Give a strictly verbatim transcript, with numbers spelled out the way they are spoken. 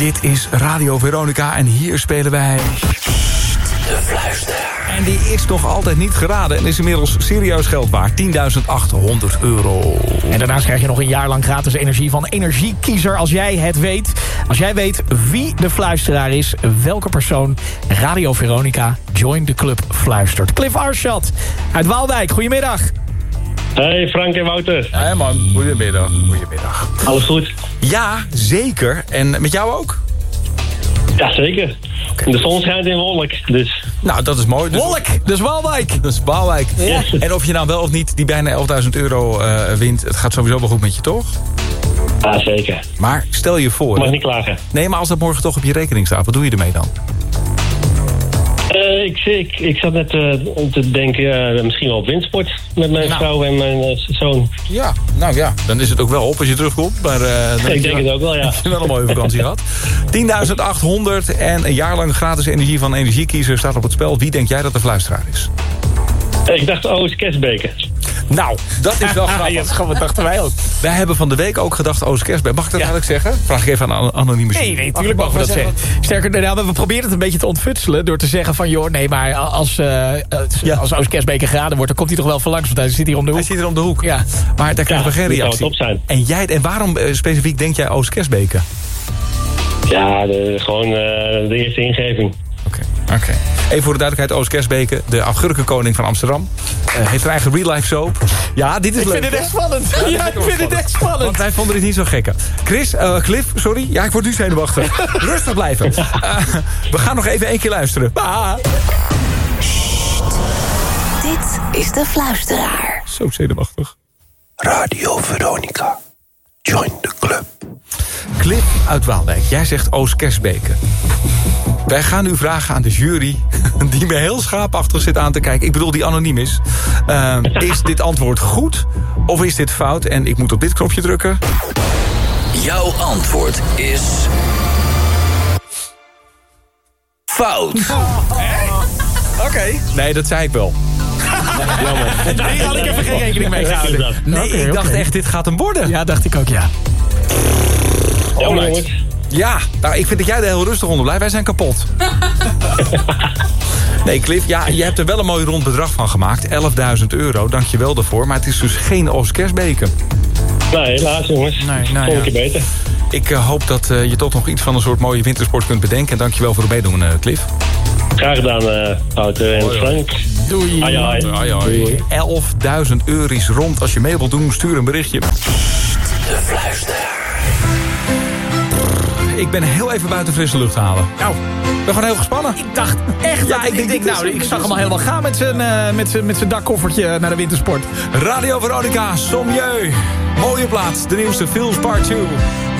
Dit is Radio Veronica en hier spelen wij... De Fluisteraar. En die is nog altijd niet geraden en is inmiddels serieus geld waard. tienduizend achthonderd euro. En daarnaast krijg je nog een jaar lang gratis energie van Energiekiezer als jij het weet. Als jij weet wie de Fluisteraar is, welke persoon Radio Veronica Join the Club fluistert. Cliff Arschat uit Waalwijk, goedemiddag. Hey Frank en Wouter. Hé man, goedemiddag. Goedemiddag. Alles goed? Ja, zeker. En met jou ook? Ja, zeker. Okay. De zon schijnt in Wolk, dus... Nou, dat is mooi. Dus... Wolk, dus Waalwijk. Dat is Waalwijk. Ja. En of je nou wel of niet die bijna elfduizend euro uh, wint... het gaat sowieso wel goed met je, toch? Ja, zeker. Maar stel je voor... Ik mag niet klagen. Nee, maar als dat morgen toch op je rekening staat, wat doe je ermee dan? Uh, ik, ik, ik zat net uh, te denken, uh, misschien wel op windsport met mijn nou. vrouw en mijn uh, zoon. Ja, nou ja, dan is het ook wel op als je terugkomt. Maar, uh, ik denk het wel, ook wel, ja. Heb je wel een mooie vakantie gehad. tienduizend achthonderd en een jaar lang gratis energie van Energiekiezer staat op het spel. Wie denk jij dat de Fluisteraar is? Ik dacht Oos Kersbeker. Nou, dat is wel grappig. Ja, wat dachten wij ook. Wij hebben van de week ook gedacht Oos Kersbeker. Mag ik dat ja. eigenlijk zeggen? Vraag ik even aan een anonieme Nee, nee, natuurlijk mogen we dat zeggen. zeggen. Sterker, nou, we proberen het een beetje te ontfutselen door te zeggen van... joh, nee, maar als, uh, ja. als Oos Kersbeker geraden wordt... dan komt hij toch wel van langs, want hij zit hier om de hoek. Hij zit hier om de hoek. Ja. Maar daar krijgen ja, we geen reactie. Op zijn. En, jij, en waarom uh, specifiek denk jij Oos Kersbeker? Ja, de, gewoon uh, de eerste ingeving. Oké, okay. okay. Even voor de duidelijkheid, Oos Kersbeke, de afgurkenkoning van Amsterdam. Uh, heeft een eigen real-life soap. Ja, dit is ik leuk. Ik vind het echt spannend. Ja, ja ik vind spannend. het echt spannend. Want wij vonden dit niet zo gekke. Chris, uh, Cliff, sorry. Ja, ik word nu zenuwachtig. Rustig blijven. Uh, we gaan nog even één keer luisteren. Ah. Dit is de Fluisteraar. Zo zenuwachtig. Radio Veronica. Join the club. Cliff uit Waalwijk, jij zegt Oos Kersbeke. Wij gaan u vragen aan de jury, die me heel schaapachtig zit aan te kijken. Ik bedoel, die anoniem is. Uh, is dit antwoord goed of is dit fout? En ik moet op dit knopje drukken. Jouw antwoord is... fout. Oh, Oké. Okay. Nee, dat zei ik wel. Jammer. Hier had ik even geen rekening mee gehouden. Nee, okay, ik dacht okay. echt, dit gaat hem worden. Ja, dacht ik ook, ja. Jammer, Ja, nou, ik vind dat jij er heel rustig onder blijft. Wij zijn kapot. Nee, Cliff, ja, je hebt er wel een mooi rond bedrag van gemaakt. elfduizend euro, dank je wel daarvoor. Maar het is dus geen Oos Kersbeke. Nee, helaas jongens. Nee, nou, Volgende ja. keer beter. Ik uh, hoop dat uh, je toch nog iets van een soort mooie wintersport kunt bedenken. En dank je wel voor het meedoen, uh, Cliff. Graag gedaan, uh, Wouter en Frank. Doei. Ai, ai. Ai, ai. elfduizend euro is rond. Als je mee wilt doen, stuur een berichtje. De Fluisteraar. Ik ben heel even buiten frisse lucht halen. Nou, ik ben gewoon heel gespannen. Ik dacht echt... Ja, ik, ik, denk, nou, ik zag hem al helemaal gaan met zijn, uh, met zijn, met zijn dakkoffertje naar de wintersport. Radio Veronica, Sommieu. Mooie plaats, de nieuwste Films Part twee.